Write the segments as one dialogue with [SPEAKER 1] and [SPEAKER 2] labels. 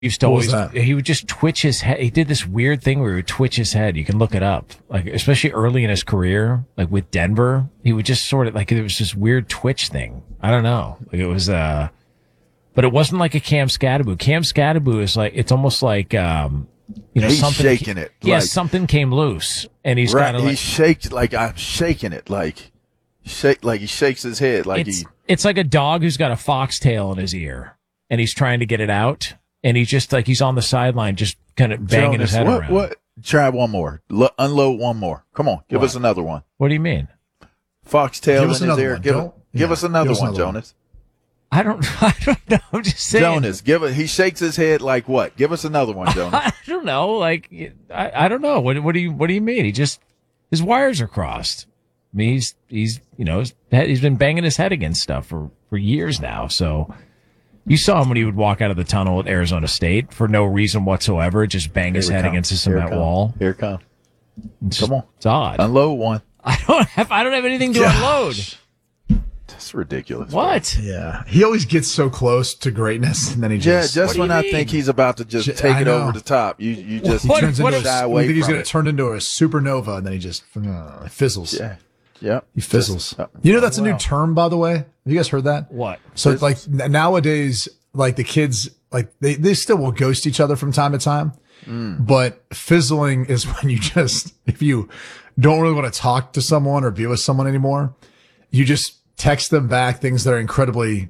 [SPEAKER 1] used to
[SPEAKER 2] What was
[SPEAKER 1] always,
[SPEAKER 2] that?
[SPEAKER 1] he would just twitch his head. He did this weird thing where he would twitch his head. You can look it up. Like, especially early in his career, like with Denver, he would just sort of like, it was this weird twitch thing. I don't know. Like it was, but it wasn't like a Cam Scatterbo. Cam Scatterbo is like, it's almost like,
[SPEAKER 3] he's
[SPEAKER 1] something.
[SPEAKER 3] shaking it.
[SPEAKER 1] Yeah,
[SPEAKER 3] like,
[SPEAKER 1] something came loose and he's
[SPEAKER 3] right,
[SPEAKER 1] kind of
[SPEAKER 3] he
[SPEAKER 1] like,
[SPEAKER 3] shakes like I'm shaking it. Like he shakes his head. Like
[SPEAKER 1] it's like a dog who's got a foxtail in his ear and he's trying to get it out. And he's just like, he's on the sideline, just kind of banging his head around.
[SPEAKER 3] What? Try one more. Unload one more. Come on. Give us another one.
[SPEAKER 1] What do you mean?
[SPEAKER 3] Foxtail in his
[SPEAKER 2] another
[SPEAKER 3] ear.
[SPEAKER 2] one.
[SPEAKER 3] Give us another one, Jonas.
[SPEAKER 1] I don't know. I'm just saying.
[SPEAKER 3] Jonas, he shakes his head like what? Give us another one, Jonas.
[SPEAKER 1] I don't know. Like, I don't know. What do you mean? His wires are crossed. I mean, he's been banging his head against stuff for years now. So you saw him when he would walk out of the tunnel at Arizona State for no reason whatsoever, just bang his head against a cement wall.
[SPEAKER 3] Here it comes.
[SPEAKER 1] Come on. It's odd.
[SPEAKER 3] Unload one.
[SPEAKER 1] I don't have anything to unload.
[SPEAKER 3] That's ridiculous.
[SPEAKER 1] What?
[SPEAKER 3] Bro.
[SPEAKER 2] Yeah. He always gets so close to greatness, and then he just...
[SPEAKER 3] Yeah, just when I think he's about to just take it over the top, you just
[SPEAKER 2] turns into
[SPEAKER 3] shy away
[SPEAKER 2] you think he's
[SPEAKER 3] from
[SPEAKER 2] going to turn into a supernova, and then he just fizzles.
[SPEAKER 3] Yeah. Yep.
[SPEAKER 2] He fizzles. That's a new term, by the way. Have you guys heard that?
[SPEAKER 1] What?
[SPEAKER 2] So, like, nowadays, like, the kids, like, they still will ghost each other from time to time. But fizzling is when you just, if you don't really want to talk to someone or be with someone anymore, you just text them back things that are incredibly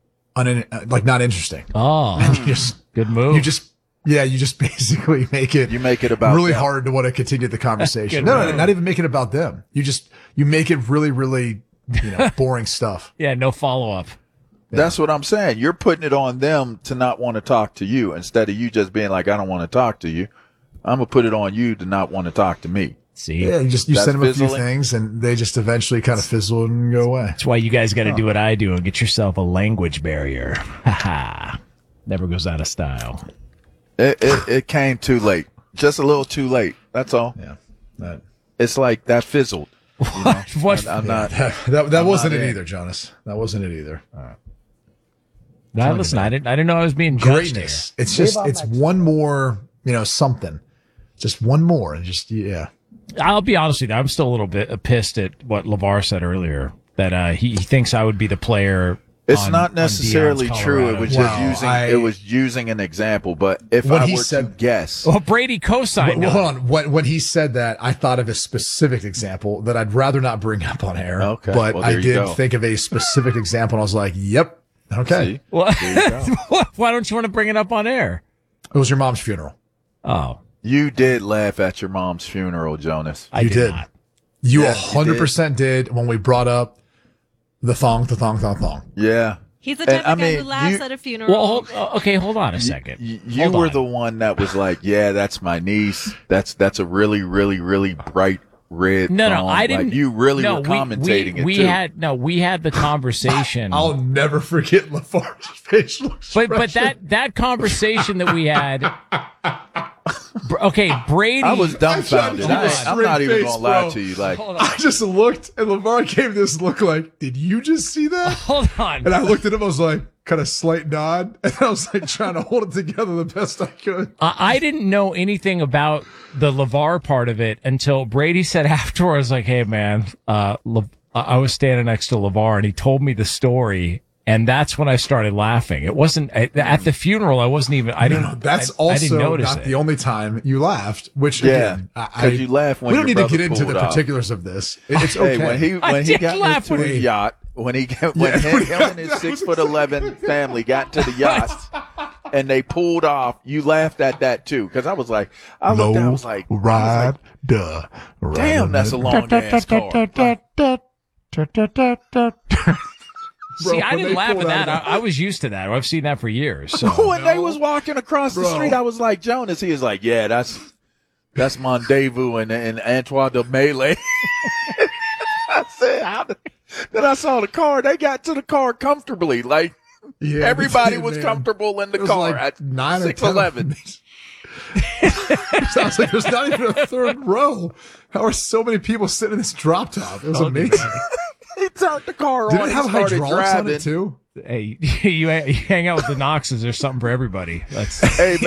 [SPEAKER 2] not interesting.
[SPEAKER 1] Oh,
[SPEAKER 2] and you just
[SPEAKER 1] good move.
[SPEAKER 2] You just basically make it
[SPEAKER 3] about
[SPEAKER 2] really
[SPEAKER 3] them.
[SPEAKER 2] hard to want to continue the conversation. No, not even make it about them. You make it really, really, boring stuff.
[SPEAKER 1] Yeah, no follow up.
[SPEAKER 3] Yeah. That's what I'm saying. You're putting it on them to not want to talk to you instead of you just being like, I don't want to talk to you. I'm going to put it on you to not want to talk to me.
[SPEAKER 1] See?
[SPEAKER 2] Yeah, you send them a few things and they just eventually kind of fizzle and go away.
[SPEAKER 1] That's why you guys got to do what I do and get yourself a language barrier. Ha Never goes out of style.
[SPEAKER 3] It came too late. Just a little too late. That's all.
[SPEAKER 2] Yeah.
[SPEAKER 3] It's like that fizzled.
[SPEAKER 1] What?
[SPEAKER 3] I'm not.
[SPEAKER 2] That wasn't it either, Jonas. That wasn't it either. All right.
[SPEAKER 1] No, listen, I didn't know I was being judged.
[SPEAKER 2] Greatness. It's one more, something. Just one more. And yeah.
[SPEAKER 1] I'll be honest with you. I'm still a little bit pissed at what LeVar said earlier, that he thinks I would be the player.
[SPEAKER 3] It's not necessarily true. It was just using an example. But if I were to guess,
[SPEAKER 1] well, Brady co-signed.
[SPEAKER 2] Hold on. When he said that, I thought of a specific example that I'd rather not bring up on air.
[SPEAKER 3] Okay,
[SPEAKER 2] but I did think of a specific example, and I was like, "Yep, okay."
[SPEAKER 1] Well, why don't you want to bring it up on air?
[SPEAKER 2] It was your mom's funeral.
[SPEAKER 1] Oh,
[SPEAKER 3] you did laugh at your mom's funeral, Jonas.
[SPEAKER 2] You did.
[SPEAKER 1] Not.
[SPEAKER 2] You 100% did when we brought up the thong.
[SPEAKER 3] Yeah.
[SPEAKER 4] He's the type of guy who laughs at a funeral.
[SPEAKER 1] Well, hold on a second.
[SPEAKER 3] You were the one that was like, yeah, that's my niece. That's a really, really, really bright red
[SPEAKER 1] No,
[SPEAKER 3] thong.
[SPEAKER 1] I didn't.
[SPEAKER 3] Like, you really were commentating
[SPEAKER 1] we
[SPEAKER 3] it too.
[SPEAKER 1] We had the conversation.
[SPEAKER 2] I'll never forget LeVar's facial expression.
[SPEAKER 1] But that conversation that we had. Okay, Brady.
[SPEAKER 3] I was dumbfounded. I'm not even gonna lie to you. Like,
[SPEAKER 2] I just looked, and LeVar gave this look like, "Did you just see that?"
[SPEAKER 1] Hold on.
[SPEAKER 2] And I looked at him. I was like, kind of slight nod, and I was like trying to hold it together the best I could.
[SPEAKER 1] I didn't know anything about the LeVar part of it until Brady said afterwards, I was like, "Hey, man, I was standing next to LeVar, and he told me the story." And that's when I started laughing. It wasn't at the funeral. I wasn't even. I didn't notice
[SPEAKER 2] not the only time you laughed. Which again,
[SPEAKER 3] because you laughed when
[SPEAKER 2] we don't need to get into the
[SPEAKER 3] off.
[SPEAKER 2] particulars of this. It's okay.
[SPEAKER 3] When he got into the yacht, when him and his 6'11" family got into the yacht and they pulled off, you laughed at that too. Because I was like, I looked down, I was like, damn, that's a long ass car.
[SPEAKER 1] See, I didn't laugh at that. I was used to that. I've seen that for years. So.
[SPEAKER 3] When they was walking across the street, I was like, Jonas. He was like, yeah, that's Mondezvous and Antoine de Melee. I said, then I saw the car. They got to the car comfortably. Like, everybody was comfortable in the car
[SPEAKER 2] like
[SPEAKER 3] at
[SPEAKER 2] 9 or
[SPEAKER 3] 6'11".
[SPEAKER 2] Sounds like there's not even a third row. How are so many people sitting in this drop top? It was amazing.
[SPEAKER 3] He turned the car
[SPEAKER 2] Did
[SPEAKER 3] on.
[SPEAKER 2] it have
[SPEAKER 3] and started
[SPEAKER 2] hydraulics
[SPEAKER 3] driving.
[SPEAKER 2] on it too?
[SPEAKER 1] Hey, you hang out with the Knoxes. There's something for everybody. That's
[SPEAKER 3] Hey,